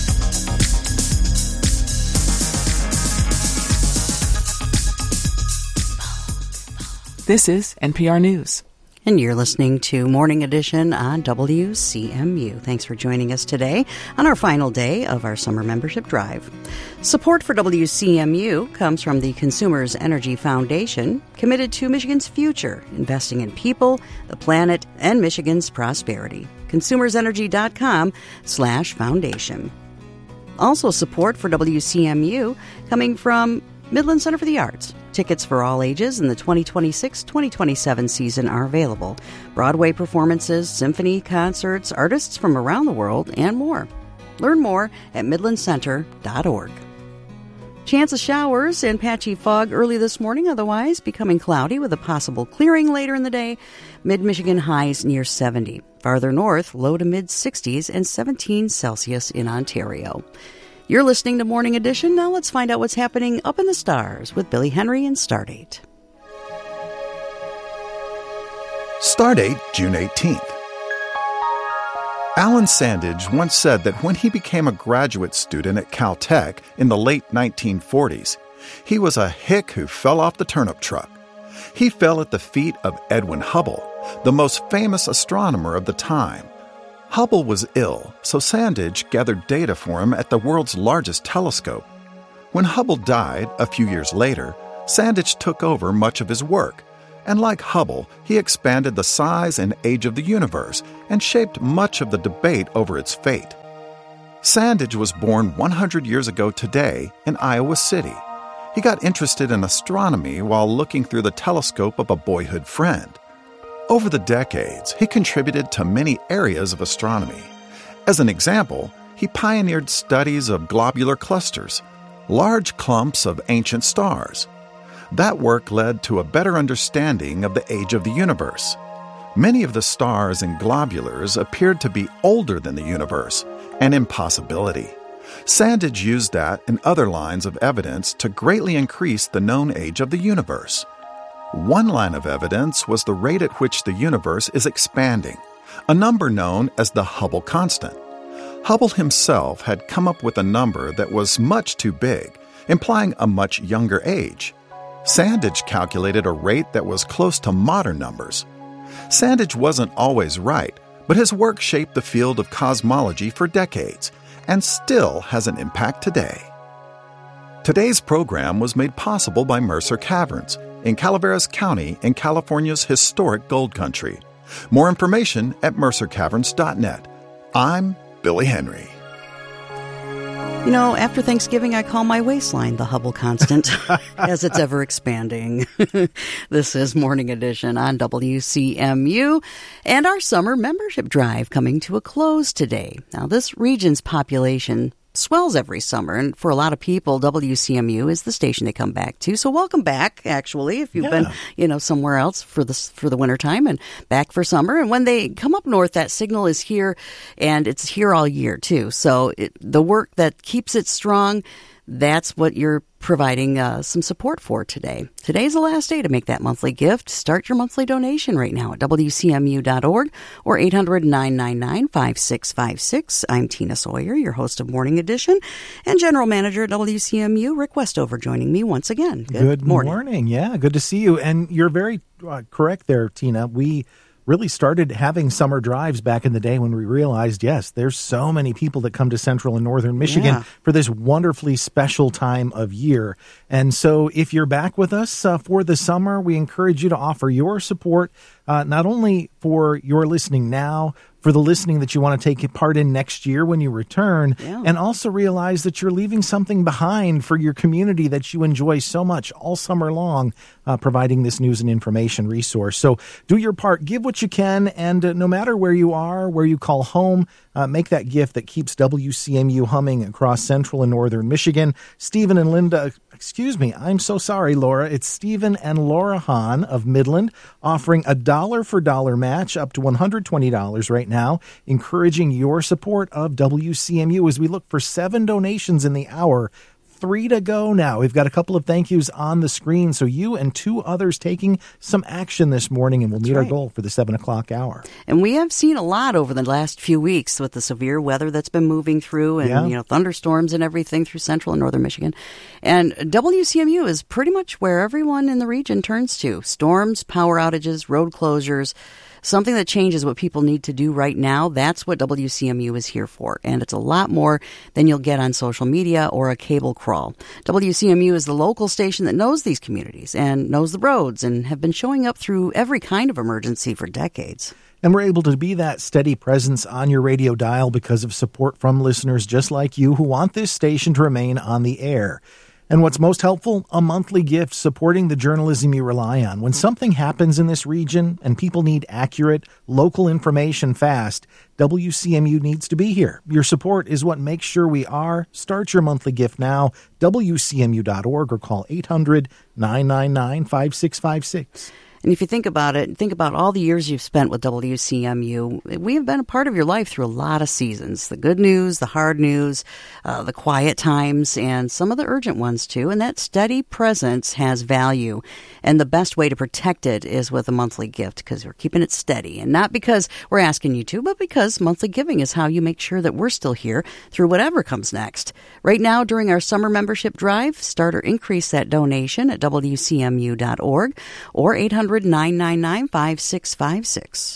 pose. This is N P R News. And you're listening to Morning Edition on W C M U. Thanks for joining us today on our final day of our summer membership drive. Support for W C M U comes from the Consumers Energy Foundation, committed to Michigan's future, investing in people, the planet, and Michigan's prosperity. consumersenergy.com slash foundation. Also support for W C M U coming from Midland Center for the Arts. Tickets for all ages in the twenty twenty-six twenty twenty-seven season are available. Broadway performances, symphony concerts, artists from around the world, and more. Learn more at midland center dot org. Chance of showers and patchy fog early this morning, otherwise becoming cloudy with a possible clearing later in the day. Mid-Michigan highs near seventy. Farther north, low to mid-sixties and seventeen Celsius in Ontario. You're listening to Morning Edition. Now let's find out what's happening up in the stars with Billy Henry and Stardate. Stardate, June eighteenth. Alan Sandage once said that when he became a graduate student at Caltech in the late nineteen forties, he was a hick who fell off the turnip truck. He fell at the feet of Edwin Hubble, the most famous astronomer of the time. Hubble was ill, so Sandage gathered data for him at the world's largest telescope. When Hubble died a few years later, Sandage took over much of his work. And like Hubble, he expanded the size and age of the universe and shaped much of the debate over its fate. Sandage was born one hundred years ago today in Iowa City. He got interested in astronomy while looking through the telescope of a boyhood friend. Over the decades, he contributed to many areas of astronomy. As an example, he pioneered studies of globular clusters, large clumps of ancient stars. That work led to a better understanding of the age of the universe. Many of the stars and globulars appeared to be older than the universe, an impossibility. Sandage used that and other lines of evidence to greatly increase the known age of the universe. One line of evidence was the rate at which the universe is expanding, a number known as the Hubble constant. Hubble himself had come up with a number that was much too big, implying a much younger age. Sandage calculated a rate that was close to modern numbers. Sandage wasn't always right, but his work shaped the field of cosmology for decades and still has an impact today. Today's program was made possible by Mercer Caverns in Calaveras County in California's historic gold country. More information at mercer caverns dot net. I'm Billy Henry. You know, after Thanksgiving, I call my waistline the Hubble constant, as it's ever expanding. This is Morning Edition on W C M U, and our summer membership drive coming to a close today. Now, this region's population swells every summer, and for a lot of people, W C M U is the station they come back to. So welcome back, actually, if you've yeah. been, you know, somewhere else for the, for the wintertime and back for summer. And when they come up north, that signal is here, and it's here all year, too. So it, the work that keeps it strong, that's what you're providing uh, some support for today. Today's the last day to make that monthly gift. Start your monthly donation right now at W C M U dot org or eight hundred, nine nine nine, five six five six. I'm Tina Sawyer, your host of Morning Edition, and General Manager at W C M U, Rick Westover, joining me once again. Good, good morning. morning. Yeah, good to see you. And you're very uh, correct there, Tina. We really started having summer drives back in the day when we realized, yes, there's so many people that come to central and northern Michigan yeah. for this wonderfully special time of year. And so if you're back with us uh, for the summer, we encourage you to offer your support, uh, not only for your listening now, for the listening that you want to take part in next year when you return, yeah. and also realize that you're leaving something behind for your community that you enjoy so much all summer long, uh, providing this news and information resource. So do your part, give what you can, and uh, no matter where you are, where you call home, uh, make that gift that keeps W C M U humming across central and northern Michigan. Stephen and Linda, excuse me, I'm so sorry, Laura. It's Stephen and Laura Hahn of Midland offering a dollar for dollar match up to one hundred twenty dollars right now, encouraging your support of W C M U as we look for seven donations in the hour. Three to go now. We've got a couple of thank yous on the screen, so you and two others taking some action this morning, and we'll meet That's our right. goal for the seven o'clock hour. And we have seen a lot over the last few weeks with the severe weather that's been moving through, and Yeah. you know, thunderstorms and everything through central and northern Michigan. And W C M U is pretty much where everyone in the region turns to. Storms, power outages, road closures, something that changes what people need to do right now. That's what W C M U is here for. And it's a lot more than you'll get on social media or a cable crawl. W C M U is the local station that knows these communities and knows the roads and have been showing up through every kind of emergency for decades. And we're able to be that steady presence on your radio dial because of support from listeners just like you who want this station to remain on the air. And what's most helpful? A monthly gift supporting the journalism you rely on. When something happens in this region and people need accurate, local information fast, W C M U needs to be here. Your support is what makes sure we are. Start your monthly gift now, W C M U dot org, or call eight hundred, nine nine nine, five six five six. And if you think about it, think about all the years you've spent with W C M U. We have been a part of your life through a lot of seasons. The good news, the hard news, uh, the quiet times, and some of the urgent ones too. And that steady presence has value. And the best way to protect it is with a monthly gift, because we're keeping it steady. And not because we're asking you to, but because monthly giving is how you make sure that we're still here through whatever comes next. Right now, during our summer membership drive, start or increase that donation at W C M U dot org or eight hundred, nine nine nine, five six five six.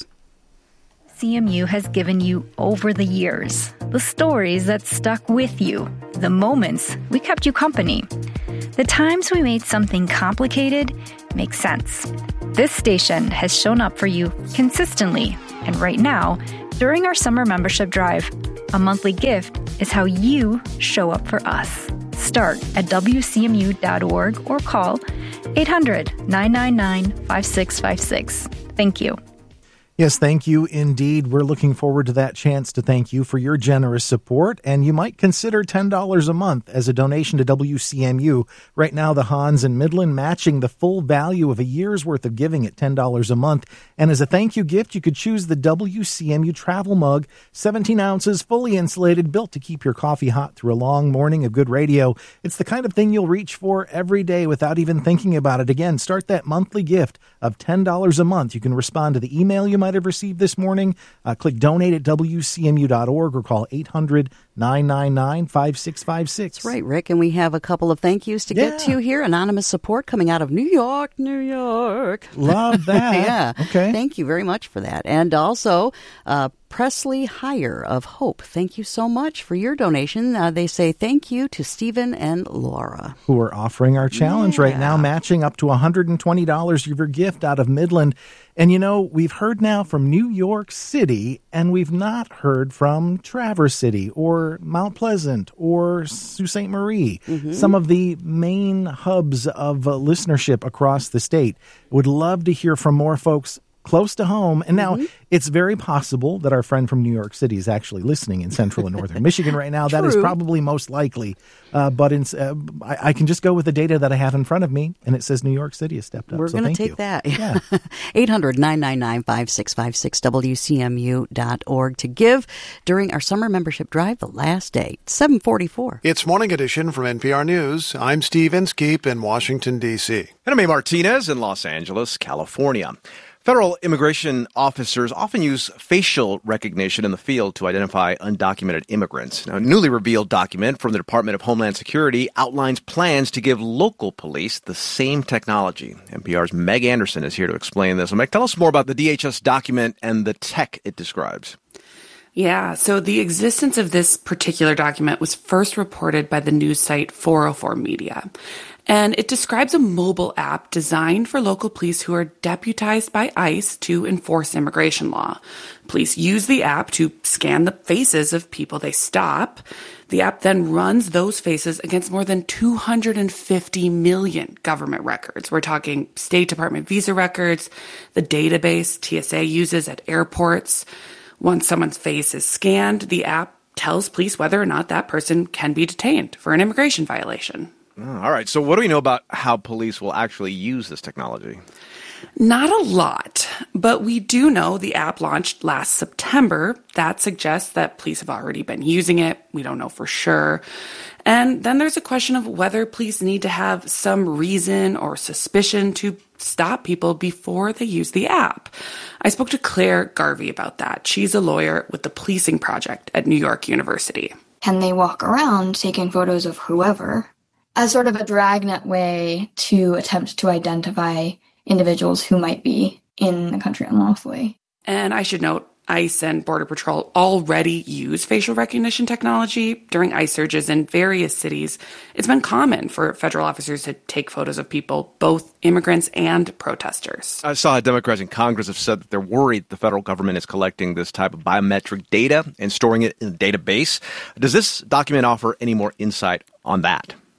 C M U has given you over the years, the stories that stuck with you, the moments we kept you company, the times we made something complicated make sense. This station has shown up for you consistently, and right now, during our summer membership drive, a monthly gift is how you show up for us. Start at W C M U dot org or call eight hundred, nine nine nine, five six five six. Thank you. Yes, thank you indeed. We're looking forward to that chance to thank you for your generous support, and you might consider ten dollars a month as a donation to W C M U. Right now, the Hans in Midland matching the full value of a year's worth of giving at ten dollars a month. And as a thank you gift, you could choose the W C M U travel mug, seventeen ounces, fully insulated, built to keep your coffee hot through a long morning of good radio. It's the kind of thing you'll reach for every day without even thinking about it. Again, start that monthly gift of ten dollars a month. You can respond to the email you might have received this morning. Uh, click donate at W C M U dot org or call eight hundred, nine nine nine, five six five six. That's right, Rick. And we have a couple of thank yous to Yeah. get to here. Anonymous support coming out of New York, New York. Love that. Yeah. Okay. Thank you very much for that. And also, uh, Presley Heyer of Hope. Thank you so much for your donation. Uh, they say thank you to Stephen and Laura, who are offering our challenge Yeah. right now, matching up to one hundred twenty dollars of your gift out of Midland. And, you know, we've heard now from New York City, and we've not heard from Traverse City or Mount Pleasant or Sault Ste. Marie, Mhm. some of the main hubs of uh, listenership across the state. Would love to hear from more folks close to home. And now it's very possible that our friend from New York City is actually listening in central and northern Michigan right now. That is True. probably most likely. Uh, but in, uh, I, I can just go with the data that I have in front of me, and it says New York City has stepped up. We're so going to thank take you. that. Yeah. eight hundred, nine nine nine, five six five six, W C M U dot org to give during our summer membership drive, the last day, seven forty-four. It's Morning Edition from N P R News. I'm Steve Inskeep in Washington, D C. And I'm A. Martinez in Los Angeles, California. Federal immigration officers often use facial recognition in the field to identify undocumented immigrants. Now, a newly revealed document from the Department of Homeland Security outlines plans to give local police the same technology. N P R's Meg Anderson is here to explain this. Meg, tell us more about the D H S document and the tech it describes. Yeah, so the existence of this particular document was first reported by the news site four oh four Media. And it describes a mobile app designed for local police who are deputized by ICE to enforce immigration law. Police use the app to scan the faces of people they stop. The app then runs those faces against more than two hundred fifty million government records. We're talking State Department visa records, the database T S A uses at airports. Once someone's face is scanned, the app tells police whether or not that person can be detained for an immigration violation. Oh, all right. So what do we know about how police will actually use this technology? Not a lot, but we do know the app launched last September. That suggests that police have already been using it. We don't know for sure. And then there's a question of whether police need to have some reason or suspicion to stop people before they use the app. I spoke to Claire Garvey about that. She's a lawyer with the Policing Project at New York University. Can they walk around taking photos of whoever as sort of a dragnet way to attempt to identify individuals who might be in the country unlawfully? And I should note, ICE and Border Patrol already use facial recognition technology. During ICE surges in various cities, it's been common for federal officers to take photos of people, both immigrants and protesters. I saw Democrats in Congress have said that they're worried the federal government is collecting this type of biometric data and storing it in a database. Does this document offer any more insight on that?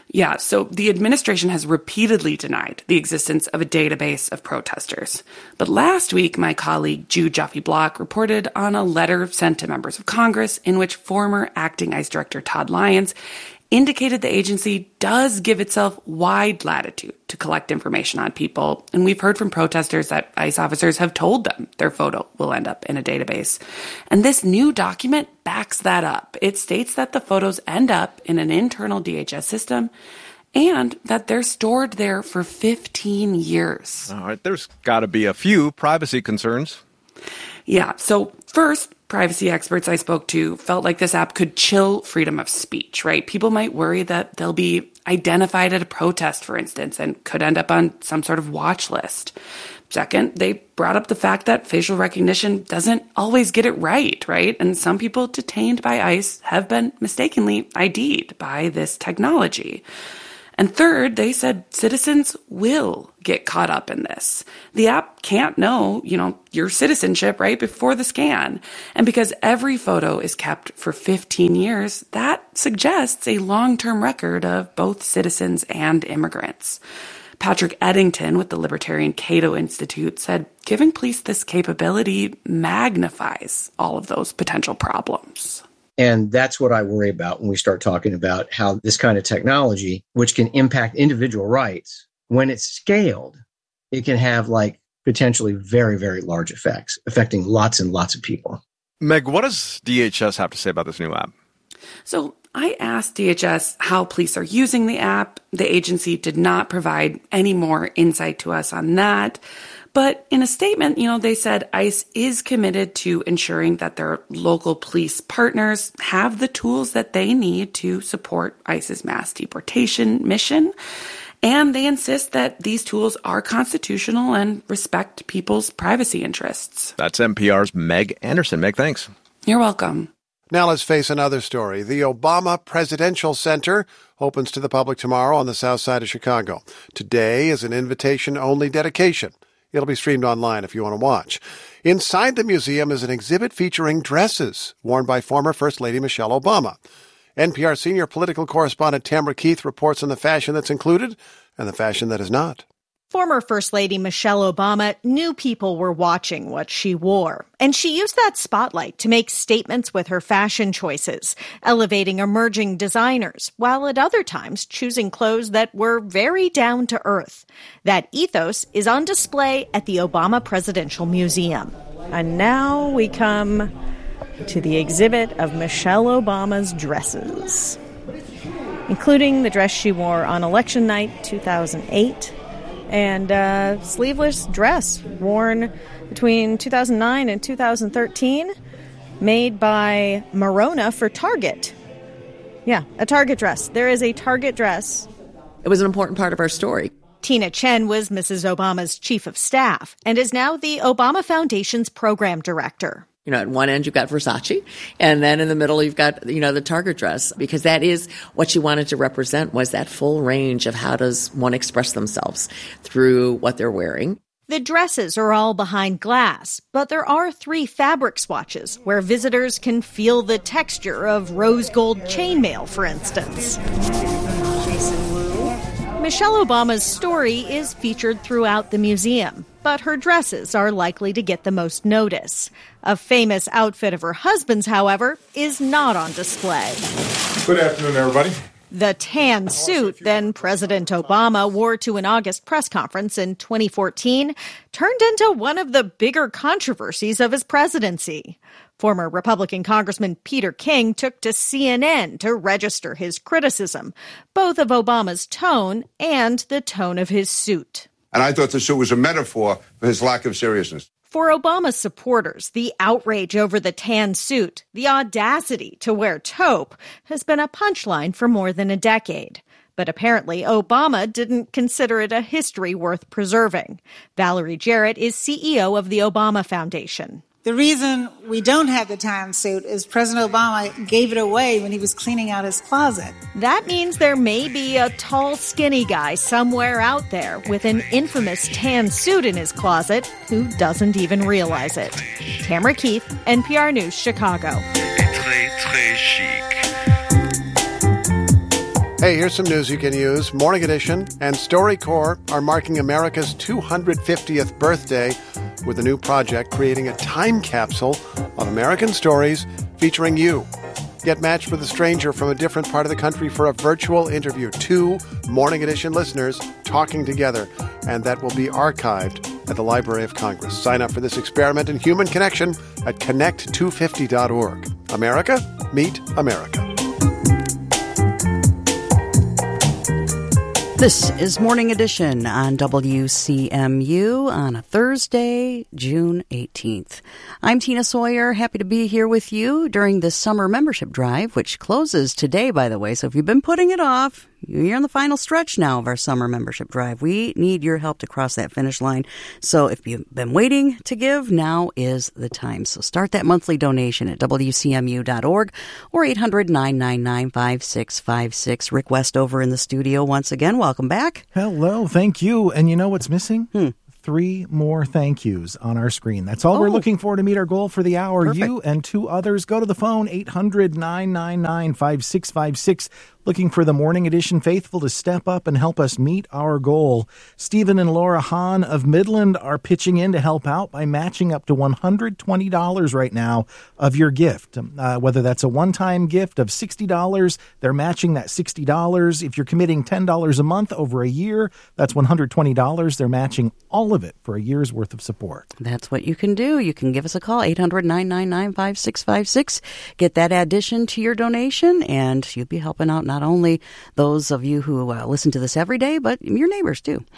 Yeah, so the administration has repeatedly denied the existence of a database of protesters. But last week, my colleague Jude Joffe-Block reported on a letter sent to members of Congress in which former acting ICE Director Todd Lyons indicated the agency does give itself wide latitude to collect information on people. And we've heard from protesters that ICE officers have told them their photo will end up in a database. And this new document backs that up. It states that the photos end up in an internal D H S system and that they're stored there for fifteen years. All right, there's got to be a few privacy concerns. Yeah, so first, privacy experts I spoke to felt like this app could chill freedom of speech, right? People might worry that they'll be identified at a protest, for instance, and could end up on some sort of watch list. Second, they brought up the fact that facial recognition doesn't always get it right, right? And some people detained by ICE have been mistakenly I D'd by this technology. And third, they said citizens will get caught up in this. The app can't know, you know, your citizenship right before the scan. And because every photo is kept for fifteen years, that suggests a long-term record of both citizens and immigrants. Patrick Eddington with the Libertarian Cato Institute said giving police this capability magnifies all of those potential problems. And that's what I worry about when we start talking about how this kind of technology, which can impact individual rights, when it's scaled, it can have like potentially very, very large effects, affecting lots and lots of people. Meg, what does D H S have to say about this new app? So I asked D H S how police are using the app. The agency did not provide any more insight to us on that. But in a statement, you know, they said ICE is committed to ensuring that their local police partners have the tools that they need to support ICE's mass deportation mission. And they insist that these tools are constitutional and respect people's privacy interests. That's N P R's Meg Anderson. Meg, thanks. You're welcome. Now let's face another story. The Obama Presidential Center opens to the public tomorrow on the south side of Chicago. Today is an invitation-only dedication. It'll be streamed online if you want to watch. Inside the museum is an exhibit featuring dresses worn by former First Lady Michelle Obama. N P R senior political correspondent Tamara Keith reports on the fashion that's included and the fashion that is not. Former First Lady Michelle Obama knew people were watching what she wore, and she used that spotlight to make statements with her fashion choices, elevating emerging designers, while at other times choosing clothes that were very down to earth. That ethos is on display at the Obama Presidential Museum. And now we come to the exhibit of Michelle Obama's dresses, including the dress she wore on election night two thousand eight, and a sleeveless dress worn between two thousand nine and two thousand thirteen, made by Marona for Target. Yeah, a Target dress. There is a Target dress. It was an important part of our story. Tina Chen was Missus Obama's chief of staff and is now the Obama Foundation's program director. You know, at one end you've got Versace, and then in the middle you've got, you know, the Target dress, because that is what she wanted to represent, was that full range of how does one express themselves through what they're wearing. The dresses are all behind glass, but there are three fabric swatches where visitors can feel the texture of rose gold chainmail, for instance. Michelle Obama's story is featured throughout the museum, but her dresses are likely to get the most notice. A famous outfit of her husband's, however, is not on display. Good afternoon, everybody. The tan suit then President Obama wore to an August press conference in twenty fourteen turned into one of the bigger controversies of his presidency. Former Republican Congressman Peter King took to C N N to register his criticism, both of Obama's tone and the tone of his suit. And I thought the suit was a metaphor for his lack of seriousness. For Obama supporters, the outrage over the tan suit, the audacity to wear taupe, has been a punchline for more than a decade. But apparently, Obama didn't consider it a history worth preserving. Valerie Jarrett is C E O of the Obama Foundation. The reason we don't have the tan suit is President Obama gave it away when he was cleaning out his closet. That means there may be a tall, skinny guy somewhere out there with an infamous tan suit in his closet who doesn't even realize it. Tamara Keith, N P R News, Chicago. Hey, Hey, here's some news you can use. Morning Edition and StoryCorps are marking America's two hundred fiftieth birthday with a new project creating a time capsule of American stories featuring you. Get matched with a stranger from a different part of the country for a virtual interview. Two Morning Edition listeners talking together, and that will be archived at the Library of Congress. Sign up for this experiment in human connection at connect two fifty dot org. America, meet America. This is Morning Edition on W C M U on a Thursday, June eighteenth. I'm Tina Sawyer, happy to be here with you during this summer membership drive, which closes today, by the way. So if you've been putting it off, you're in the final stretch now of our summer membership drive. We need your help to cross that finish line. So if you've been waiting to give, now is the time. So start that monthly donation at W C M U dot org or eight hundred, nine nine nine, five six five six. Rick Westover in the studio once again. Welcome back. Hello, thank you. And you know what's missing? Hmm. Three more thank yous on our screen. That's all oh. we're looking for to meet our goal for the hour. Perfect. You and two others, go to the phone, eight hundred, nine nine nine, five six five six. Looking for the Morning Edition faithful to step up and help us meet our goal. Stephen and Laura Hahn of Midland are pitching in to help out by matching up to one hundred twenty dollars right now of your gift. Uh, whether that's a one-time gift of sixty dollars, they're matching that sixty dollars. If you're committing ten dollars a month over a year, that's one hundred twenty dollars. They're matching all of it for a year's worth of support. That's what you can do. You can give us a call, eight hundred, nine nine nine, five six five six. Get that addition to your donation, and you'll be helping out not only those of you who uh, listen to this every day, but your neighbors too.